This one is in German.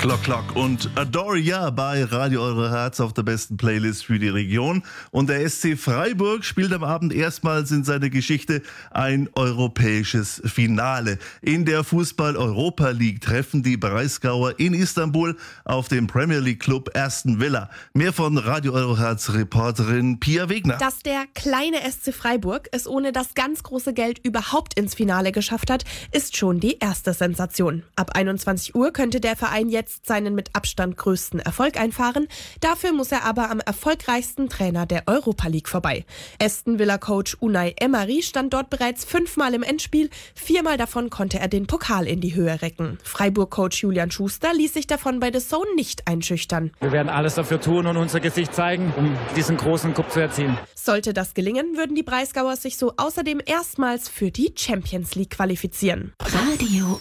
Clock Clock und Adore Ya bei Radio Eure Herz auf der besten Playlist für die Region. Und der SC Freiburg spielt am Abend erstmals in seiner Geschichte ein europäisches Finale. In der Fußball-Europa League treffen die Breisgauer in Istanbul auf den Premier League Club Aston Villa. Mehr von Radio Eure Herz Reporterin Pia Wegner. Dass der kleine SC Freiburg es ohne das ganz große Geld überhaupt ins Finale geschafft hat, ist schon die erste Sensation. Ab 21 Uhr könnte der Verein jetzt seinen mit Abstand größten Erfolg einfahren. Dafür muss er aber am erfolgreichsten Trainer der Europa League vorbei. Aston Villa-Coach Unai Emery stand dort bereits 5-mal im Endspiel. 4-mal davon konnte er den Pokal in die Höhe recken. Freiburg-Coach Julian Schuster ließ sich davon bei The Zone nicht einschüchtern. Wir werden alles dafür tun und unser Gesicht zeigen, um diesen großen Cup zu erzielen. Sollte das gelingen, würden die Breisgauer sich so außerdem erstmals für die Champions League qualifizieren. Radio